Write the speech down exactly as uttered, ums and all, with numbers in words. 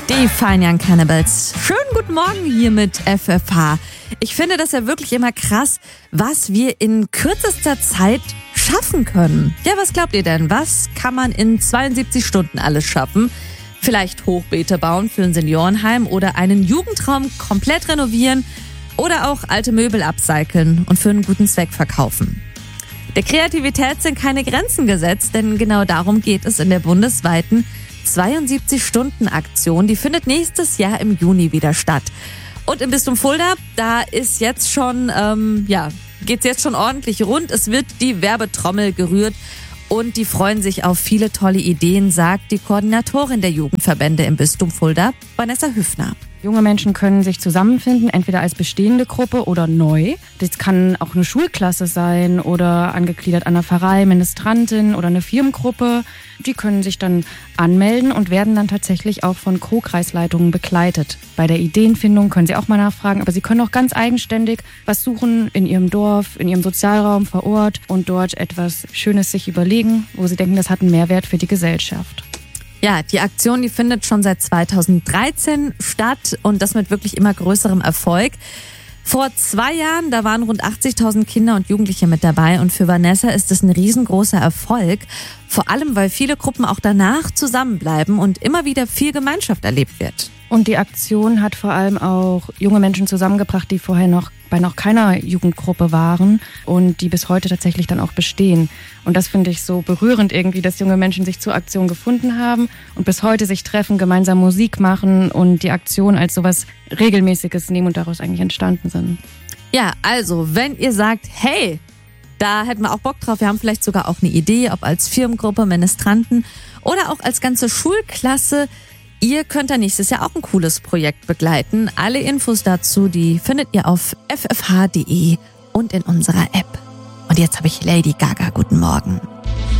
Die Fine Young Cannibals. Schönen guten Morgen hier mit F F H. Ich finde das ja wirklich immer krass, was wir in kürzester Zeit schaffen können. Ja, was glaubt ihr denn? Was kann man in zweiundsiebzig Stunden alles schaffen? Vielleicht Hochbeete bauen für ein Seniorenheim oder einen Jugendraum komplett renovieren oder auch alte Möbel upcyclen und für einen guten Zweck verkaufen. Der Kreativität sind keine Grenzen gesetzt, denn genau darum geht es in der bundesweiten zweiundsiebzig-Stunden-Aktion. Die findet nächstes Jahr im Juni wieder statt. Und im Bistum Fulda, da ist jetzt schon, ähm, ja, geht's jetzt schon ordentlich rund. Es wird die Werbetrommel gerührt und die freuen sich auf viele tolle Ideen, sagt die Koordinatorin der Jugendverbände im Bistum Fulda, Vanessa Hüffner. Junge Menschen können sich zusammenfinden, entweder als bestehende Gruppe oder neu. Das kann auch eine Schulklasse sein oder angegliedert an einer Pfarrei, Ministrantin oder eine Firmengruppe. Die können sich dann anmelden und werden dann tatsächlich auch von Co-Kreisleitungen begleitet. Bei der Ideenfindung können sie auch mal nachfragen, aber sie können auch ganz eigenständig was suchen in ihrem Dorf, in ihrem Sozialraum vor Ort und dort etwas Schönes sich überlegen, wo sie denken, das hat einen Mehrwert für die Gesellschaft. Ja, die Aktion, die findet schon seit zweitausenddreizehn statt und das mit wirklich immer größerem Erfolg. Vor zwei Jahren, da waren rund achtzigtausend Kinder und Jugendliche mit dabei und für Vanessa ist es ein riesengroßer Erfolg. Vor allem, weil viele Gruppen auch danach zusammenbleiben und immer wieder viel Gemeinschaft erlebt wird. Und die Aktion hat vor allem auch junge Menschen zusammengebracht, die vorher noch bei noch keiner Jugendgruppe waren und die bis heute tatsächlich dann auch bestehen. Und das finde ich so berührend irgendwie, dass junge Menschen sich zur Aktion gefunden haben und bis heute sich treffen, gemeinsam Musik machen und die Aktion als sowas Regelmäßiges nehmen und daraus eigentlich entstanden sind. Ja, also, wenn ihr sagt, hey, da hätten wir auch Bock drauf, wir haben vielleicht sogar auch eine Idee, ob als Firmengruppe, Ministranten oder auch als ganze Schulklasse. Ihr könnt da nächstes Jahr auch ein cooles Projekt begleiten. Alle Infos dazu, die findet ihr auf f f h punkt d e und in unserer App. Und jetzt habe ich Lady Gaga. Guten Morgen.